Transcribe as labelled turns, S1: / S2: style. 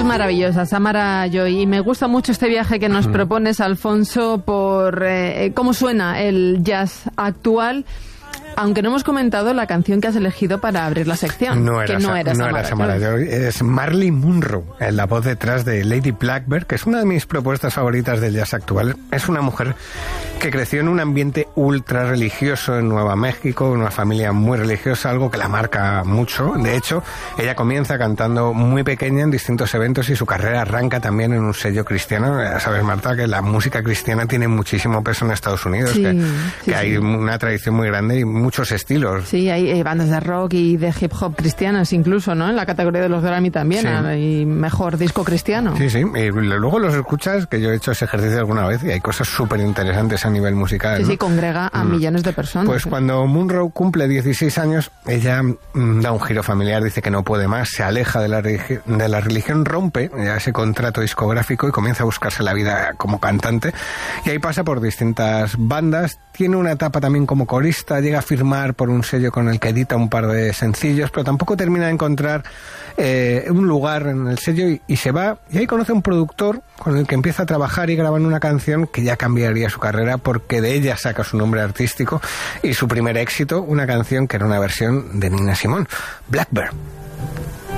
S1: maravillosa, Samara Joy, y me gusta mucho este viaje que nos propones, Alfonso, por cómo suena el jazz actual. Aunque no hemos comentado la canción que has elegido para abrir la sección, no era Samara
S2: Joy, es Marilyn Monroe, la voz detrás de Lady Blackbird, que es una de mis propuestas favoritas del jazz actual. Es una mujer que creció en un ambiente ultra religioso en Nueva México, una familia muy religiosa, algo que la marca mucho. De hecho, ella comienza cantando muy pequeña en distintos eventos y su carrera arranca también en un sello cristiano. Ya sabes, Marta, que la música cristiana tiene muchísimo peso en Estados Unidos, que hay una tradición muy grande y muchos estilos.
S1: Sí, hay bandas de rock y de hip hop cristianas incluso, ¿no? En la categoría de los Grammy también, hay mejor disco cristiano.
S2: Sí, y luego los escuchas, que yo he hecho ese ejercicio alguna vez y hay cosas súper interesantes a nivel musical.
S1: Sí, congrega a millones de personas.
S2: Pues cuando Monroe cumple 16 años, ella da un giro familiar, dice que no puede más, se aleja de la religión, rompe ya ese contrato discográfico y comienza a buscarse la vida como cantante. Y ahí pasa por distintas bandas, tiene una etapa también como corista, llega a firmar por un sello con el que edita un par de sencillos, pero tampoco termina de encontrar un lugar en el sello y se va, y ahí conoce a un productor con el que empieza a trabajar y graban una canción que ya cambiaría su carrera, porque de ella saca su nombre artístico y su primer éxito, una canción que era una versión de Nina Simone, Blackbird.